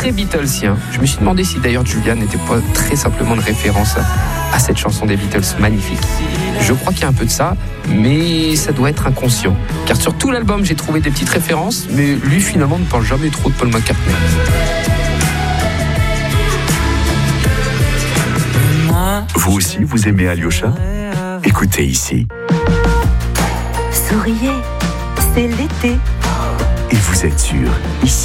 très Beatlesien. Je me suis demandé si d'ailleurs Julia n'était pas très simplement une référence à cette chanson des Beatles magnifique. Je crois qu'il y a un peu de ça, mais ça doit être inconscient. Car sur tout l'album, j'ai trouvé des petites références, mais lui finalement ne parle jamais trop de Paul McCartney. Vous aussi, vous aimez Alyosha ? Écoutez ici. Souriez, c'est l'été. Et vous êtes sûr, ici.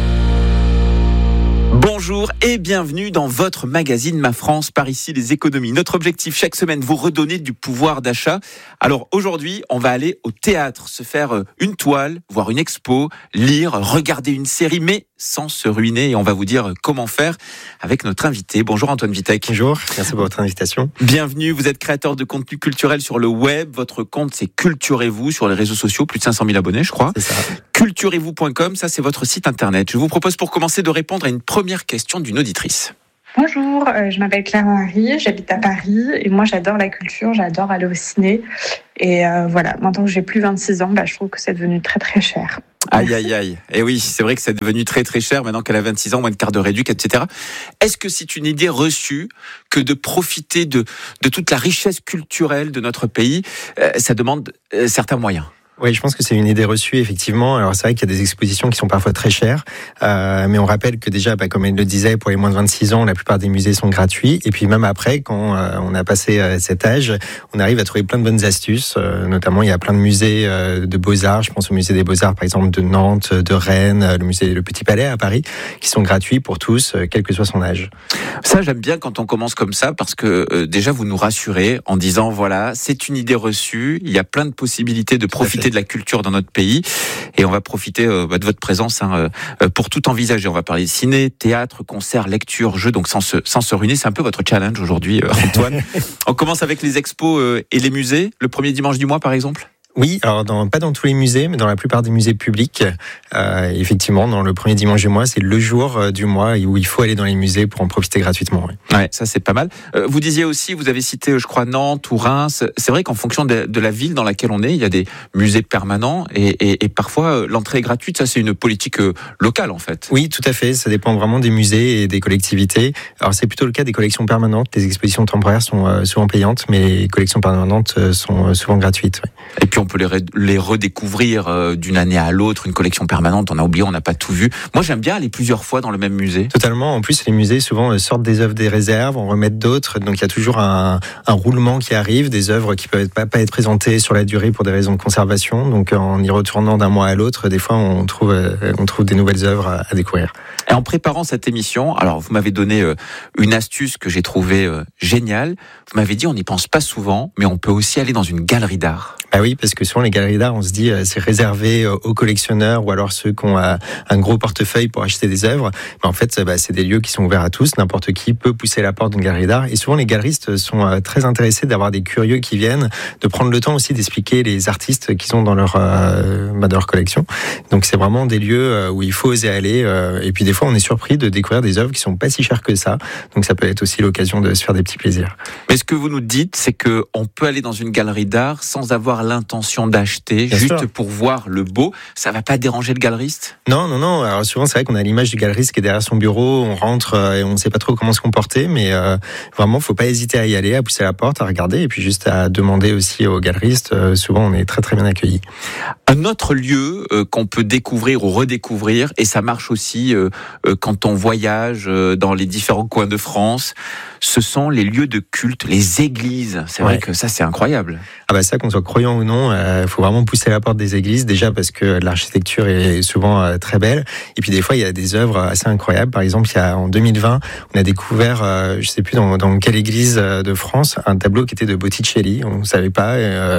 Bonjour et bienvenue dans votre magazine Ma France, par ici les économies. Notre objectif chaque semaine, vous redonner du pouvoir d'achat. Alors aujourd'hui, on va aller au théâtre, se faire une toile, voir une expo, lire, regarder une série, mais sans se ruiner. Et on va vous dire comment faire avec notre invité. Bonjour Antoine Vitek. Bonjour, merci pour votre invitation. Bienvenue, vous êtes créateur de contenu culturel sur le web. Votre compte c'est Culturez-vous sur les réseaux sociaux, plus de 500 000 abonnés je crois. C'est ça. Culturez-vous.com, ça c'est votre site internet. Je vous propose pour commencer de répondre à une première question d'une auditrice. Bonjour, je m'appelle Claire-Marie, j'habite à Paris et moi j'adore la culture, j'adore aller au ciné. Et voilà, maintenant que j'ai plus 26 ans, je trouve que c'est devenu très très cher. Aïe aïe aïe. Et oui, c'est vrai que c'est devenu très très cher maintenant qu'elle a 26 ans, moins de carte de réduc, etc. Est-ce que c'est une idée reçue que de profiter de toute la richesse culturelle de notre pays, ça demande certains moyens? Oui, je pense que c'est une idée reçue, effectivement. Alors, c'est vrai qu'il y a des expositions qui sont parfois très chères, mais on rappelle que déjà, comme elle le disait, pour les moins de 26 ans, la plupart des musées sont gratuits. Et puis même après, quand on a passé cet âge, on arrive à trouver plein de bonnes astuces. Notamment, il y a plein de musées de Beaux-Arts. Je pense au musée des Beaux-Arts, par exemple, de Nantes, de Rennes, le Petit Palais à Paris, qui sont gratuits pour tous, quel que soit son âge. Ça, j'aime bien quand on commence comme ça, parce que déjà, vous nous rassurez en disant, voilà, c'est une idée reçue, il y a plein de possibilités de profiter de la culture dans notre pays et on va profiter de votre présence pour tout envisager. On va parler ciné, théâtre, concert, lecture, jeux, donc sans se ruiner. C'est un peu votre challenge aujourd'hui, Antoine. On commence avec les expos et les musées, le premier dimanche du mois par exemple. Oui, alors pas dans tous les musées, mais dans la plupart des musées publics. Effectivement, dans le premier dimanche du mois, c'est le jour du mois où il faut aller dans les musées pour en profiter gratuitement. Oui. Ouais, ça c'est pas mal. Vous disiez aussi, vous avez cité, je crois, Nantes ou Reims. C'est vrai qu'en fonction de la ville dans laquelle on est, il y a des musées permanents et parfois l'entrée est gratuite. Ça, c'est une politique locale en fait. Oui, tout à fait. Ça dépend vraiment des musées et des collectivités. Alors c'est plutôt le cas des collections permanentes. Les expositions temporaires sont souvent payantes, mais les collections permanentes sont souvent gratuites. Oui. Et puis on peut les redécouvrir d'une année à l'autre, une collection permanente, on a oublié, on n'a pas tout vu. Moi j'aime bien aller plusieurs fois dans le même musée. Totalement, en plus les musées souvent sortent des œuvres des réserves, en remettent d'autres, donc il y a toujours un roulement qui arrive, des œuvres qui peuvent pas être présentées sur la durée pour des raisons de conservation, donc en y retournant d'un mois à l'autre, des fois on trouve des nouvelles œuvres à découvrir. Et en préparant cette émission, alors vous m'avez donné une astuce que j'ai trouvée géniale, vous m'avez dit on n'y pense pas souvent, mais on peut aussi aller dans une galerie d'art. Ah oui, parce que souvent les galeries d'art, on se dit c'est réservé aux collectionneurs ou alors ceux qui ont un gros portefeuille pour acheter des œuvres. Mais en fait, c'est des lieux qui sont ouverts à tous. N'importe qui peut pousser la porte d'une galerie d'art. Et souvent, les galeristes sont très intéressés d'avoir des curieux qui viennent, de prendre le temps aussi d'expliquer les artistes qu'ils ont dans leur collection. Donc c'est vraiment des lieux où il faut oser aller. Et puis des fois, on est surpris de découvrir des œuvres qui sont pas si chères que ça. Donc ça peut être aussi l'occasion de se faire des petits plaisirs. Mais ce que vous nous dites, c'est que on peut aller dans une galerie d'art sans avoir l'intention d'acheter, Bien juste sûr. pour voir le beau. Ça va pas déranger le galeriste? Non. Alors souvent, c'est vrai qu'on a l'image du galeriste qui est derrière son bureau, on rentre et on ne sait pas trop comment se comporter, mais vraiment, faut pas hésiter à y aller, à pousser la porte, à regarder et puis juste à demander aussi aux galeristes. Souvent, on est très très bien accueillis. Un autre lieu qu'on peut découvrir ou redécouvrir, et ça marche aussi quand on voyage dans les différents coins de France, ce sont les lieux de culte, les églises. C'est vrai que ça, c'est incroyable. Ça, qu'on soit croyant ou non, faut vraiment pousser la porte des églises, déjà parce que l'architecture est souvent très belle. Et puis des fois, il y a des œuvres assez incroyables. Par exemple, en 2020, on a découvert, je sais plus dans quelle église de France, un tableau qui était de Botticelli. On ne savait pas.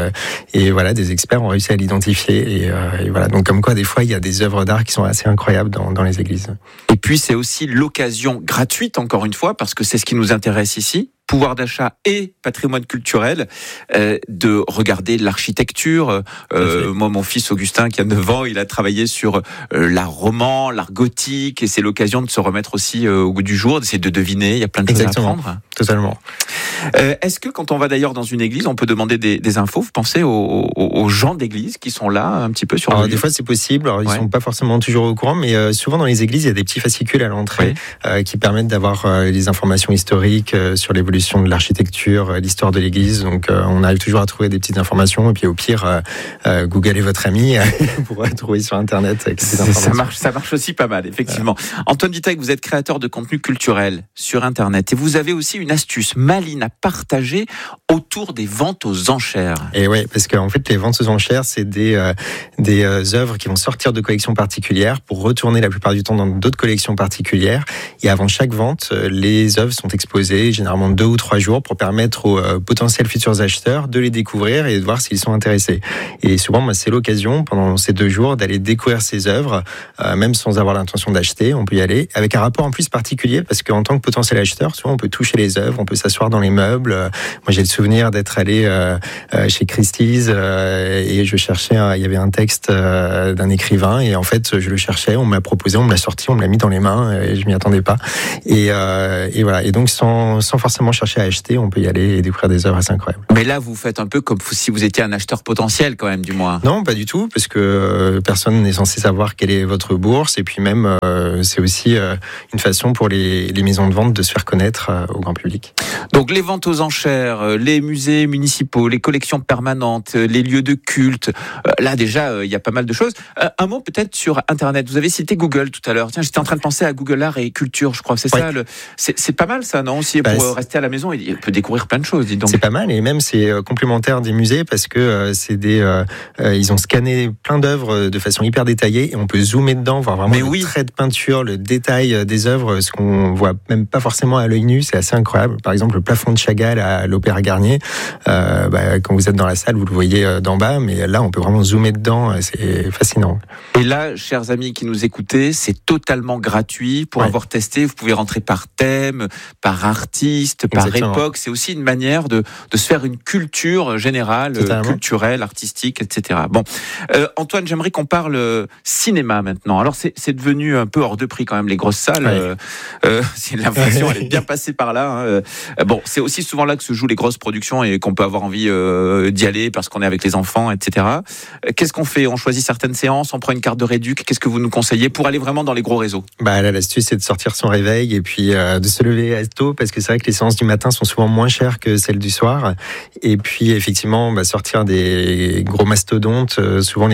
Et voilà, des experts ont réussi à l'identifier. Et voilà. Donc comme quoi, des fois, il y a des œuvres d'art qui sont assez incroyables dans les églises. Et puis, c'est aussi l'occasion gratuite, encore une fois, parce que c'est ce qui nous intéresse ici, pouvoir d'achat et patrimoine culturel, de regarder l'architecture. Moi, mon fils Augustin, qui a 9 ans, il a travaillé sur l'art roman, l'art gothique, et c'est l'occasion de se remettre aussi au goût du jour, d'essayer de deviner. Il y a plein de choses à apprendre. Totalement. Est-ce que quand on va d'ailleurs dans une église, on peut demander des infos? Vous pensez aux gens d'église qui sont là un petit peu sur le lieu? Des fois c'est possible, alors ils sont pas forcément toujours au courant, mais souvent dans les églises il y a des petits fascicules à l'entrée qui permettent d'avoir les informations historiques sur l'évolution de l'architecture, l'histoire de l'église, donc on arrive toujours à trouver des petites informations, et puis au pire Google est votre ami, vous pourrez trouver sur internet ces informations. Ça marche aussi pas mal, effectivement. Antoine Vittek, vous êtes créateur de contenu culturel sur internet, et vous avez aussi une astuce maline à partager autour des ventes aux enchères. Et oui, parce qu'en fait les ventes aux enchères c'est des œuvres qui vont sortir de collections particulières pour retourner la plupart du temps dans d'autres collections particulières, et avant chaque vente les œuvres sont exposées généralement 2 ou 3 jours pour permettre aux potentiels futurs acheteurs de les découvrir et de voir s'ils sont intéressés. Et souvent c'est l'occasion pendant ces 2 jours d'aller découvrir ces œuvres, même sans avoir l'intention d'acheter, on peut y aller avec un rapport en plus particulier, parce qu'en tant que potentiel acheteur souvent on peut toucher les œuvres, on peut s'asseoir dans les meubles. Moi j'ai le souvenir d'être allé chez Christie's et je cherchais, il y avait un texte d'un écrivain, et en fait je le cherchais, on me l'a proposé, on me l'a sorti, on me l'a mis dans les mains, et je m'y attendais pas, et voilà, et donc sans forcément chercher à acheter, on peut y aller et découvrir des œuvres assez incroyables. Mais là vous faites un peu comme si vous étiez un acheteur potentiel quand même, du moins. Non, pas du tout, parce que personne n'est censé savoir quelle est votre bourse, et puis même c'est aussi une façon pour les maisons de vente de se faire connaître au grand public. Donc les ventes aux enchères, les musées municipaux, les collections permanentes, les lieux de culte, là déjà il y a pas mal de choses. Un mot peut-être sur internet, vous avez cité Google tout à l'heure. Tiens, j'étais en train de penser à Google Art et Culture, je crois, c'est ça c'est pas mal ça, non, aussi pour rester à la maison, il peut découvrir plein de choses, dis donc. C'est pas mal, et même c'est complémentaire des musées, parce que c'est ils ont scanné plein d'œuvres de façon hyper détaillée, et on peut zoomer dedans, voir vraiment le trait de peinture, le détail des œuvres, ce qu'on voit même pas forcément à l'œil nu, c'est assez incroyable. Par exemple, le plafond de Chagall à l'Opéra Garnier, quand vous êtes dans la salle, vous le voyez d'en bas, mais là on peut vraiment zoomer dedans, c'est fascinant. Et là, chers amis qui nous écoutez, c'est totalement gratuit. Pour avoir testé, vous pouvez rentrer par thème, par artiste, par époque. C'est aussi une manière de se faire une culture générale, culturelle, artistique, etc. Bon, Antoine, j'aimerais qu'on parle cinéma maintenant. Alors c'est devenu un peu hors de prix quand même, les grosses salles. C'est l'impression, elle est bien passée par là. Bon, c'est aussi souvent là que se jouent les grosses productions et qu'on peut avoir envie d'y aller parce qu'on est avec les enfants, etc. Qu'est-ce qu'on fait? On choisit certaines séances, on prend une carte de réduc. Qu'est-ce que vous nous conseillez pour aller vraiment dans les gros réseaux? Là, l'astuce, c'est de sortir son réveil et puis de se lever tôt, parce que c'est vrai que les séances du matin sont souvent moins chères que celles du soir. Et puis, effectivement, sortir des gros mastodontes. Souvent,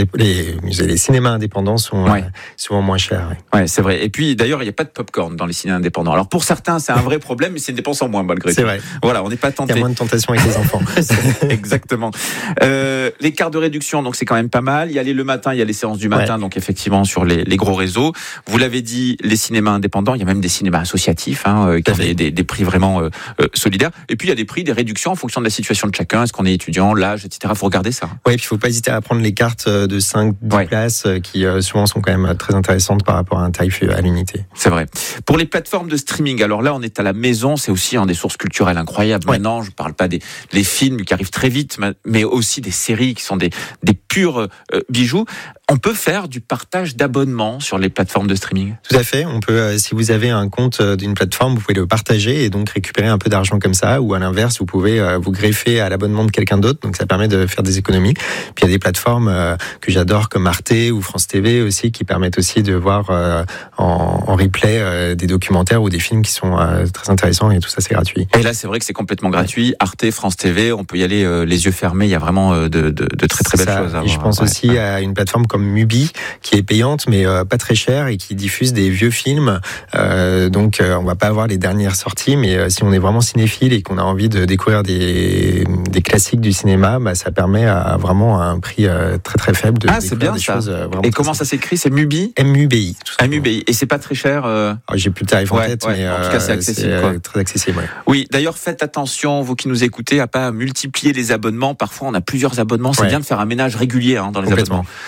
les cinémas indépendants sont souvent moins chers. Ouais, c'est vrai. Et puis, d'ailleurs, il n'y a pas de popcorn dans les cinémas indépendants. Alors, pour certains, c'est un vrai problème, mais c'est une dépense en moins, malgré tout. C'est vrai. Voilà, on n'est pas tenté. Il y a moins de tentation avec les enfants. Exactement. Les cartes de réduction, donc c'est quand même pas mal. Il y a le matin, il y a les séances du matin, donc effectivement sur les gros réseaux. Vous l'avez dit, les cinémas indépendants, il y a même des cinémas associatifs qui ont des prix vraiment solidaires. Et puis il y a des prix, des réductions en fonction de la situation de chacun. Est-ce qu'on est étudiant, l'âge, etc. Faut regarder ça. Oui, et puis il faut pas hésiter à prendre les cartes de 5-10 places qui souvent sont quand même très intéressantes par rapport à un tarif à l'unité. C'est vrai. Pour les plateformes de streaming, alors là on est à la maison, c'est aussi des sources culturelles incroyables. Maintenant, je parle pas des films qui arrivent très vite, mais aussi des séries qui sont des purs bijoux. On peut faire du partage d'abonnements sur les plateformes de streaming. Tout à fait. On peut, si vous avez un compte d'une plateforme, vous pouvez le partager et donc récupérer un peu d'argent comme ça. Ou à l'inverse, vous pouvez vous greffer à l'abonnement de quelqu'un d'autre. Donc ça permet de faire des économies. Puis il y a des plateformes que j'adore comme Arte ou France TV aussi, qui permettent aussi de voir en replay des documentaires ou des films qui sont très intéressants, et tout ça c'est gratuit. Et là c'est vrai que c'est complètement gratuit. Arte, France TV, on peut y aller les yeux fermés. Il y a vraiment de très très belles choses à voir. Et je pense aussi à une plateforme comme Mubi, qui est payante mais pas très chère et qui diffuse des vieux films. Donc on va pas avoir les dernières sorties, mais si on est vraiment cinéphile et qu'on a envie de découvrir des classiques du cinéma, ça permet à vraiment un prix très très faible de découvrir bien, des ça. choses vraiment. Et comment ça s'écrit? C'est Mubi? MUBI. MUBI. Et c'est pas très cher? J'ai plus le tarif en tête, mais en tout cas c'est accessible. Très accessible. Oui, d'ailleurs faites attention, vous qui nous écoutez, à pas multiplier les abonnements. Parfois on a plusieurs abonnements, c'est bien de faire un ménage régulier dans les abonnements. Parce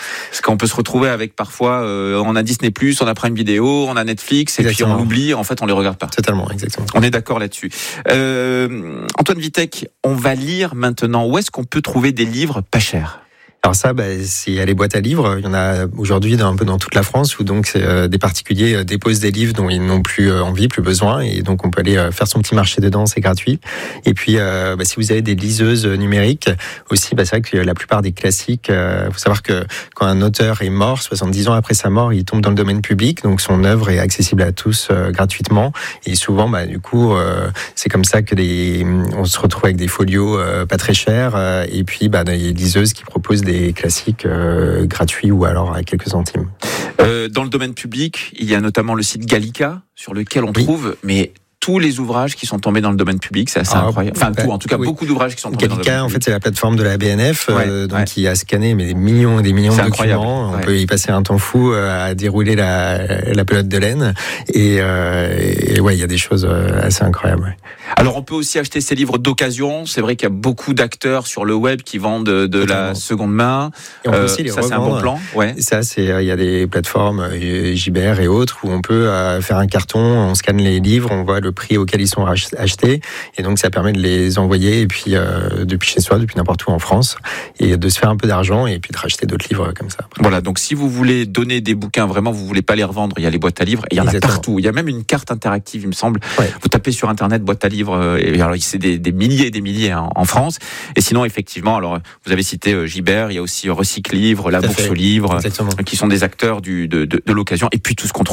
qu'on peut se retrouver avec parfois, on a Disney+, on a Prime Video, on a Netflix, et Exactement. puis on l'oublie, en fait on les regarde pas. Totalement, exactement. On est d'accord là-dessus. Antoine Vitek, on va lire maintenant. Où est-ce qu'on peut trouver des livres pas chers ? Alors ça, il y a les boîtes à livres. Il y en a aujourd'hui un peu dans toute la France où donc des particuliers déposent des livres dont ils n'ont plus envie, plus besoin, et donc on peut aller faire son petit marché dedans, c'est gratuit. Et puis si vous avez des liseuses numériques aussi, c'est vrai que la plupart des classiques, faut savoir que quand un auteur est mort, 70 ans après sa mort, il tombe dans le domaine public, donc son œuvre est accessible à tous gratuitement. Et souvent, du coup, c'est comme ça que on se retrouve avec des folios pas très chers, et puis des liseuses qui proposent des classiques gratuits ou alors à quelques centimes. Dans le domaine public, il y a notamment le site Gallica, sur lequel on trouve tous les ouvrages qui sont tombés dans le domaine public, c'est assez incroyable. Enfin, tout, en tout cas, beaucoup d'ouvrages qui sont tombés dans le domaine public. En fait, c'est la plateforme de la BNF, qui a scanné des millions et des millions de documents. On peut y passer un temps fou à dérouler la pelote de laine. Et il y a des choses assez incroyables. Alors, on peut aussi acheter ces livres d'occasion. C'est vrai qu'il y a beaucoup d'acteurs sur le web qui vendent de la seconde main. Et on peut aussi les ça, revendre. c'est un bon plan. Ouais. Ça, il y a des plateformes Gibert et autres où on peut faire un carton, on scanne les livres, on voit le prix auquel ils sont achetés, et donc ça permet de les envoyer et puis depuis chez soi, depuis n'importe où en France, et de se faire un peu d'argent et puis de racheter d'autres livres comme ça. Après. Voilà, donc si vous voulez donner des bouquins, vraiment vous voulez pas les revendre, il y a les boîtes à livres, et il y en a partout. Il y a même une carte interactive, il me semble. Ouais. Vous tapez sur internet boîte à livres, et alors c'est des milliers et des milliers en France. Et sinon effectivement, alors vous avez cité Gibert, il y a aussi Recycle Livre, La Bourse aux livres, qui sont des acteurs de l'occasion, et puis tout ce qu'on trouve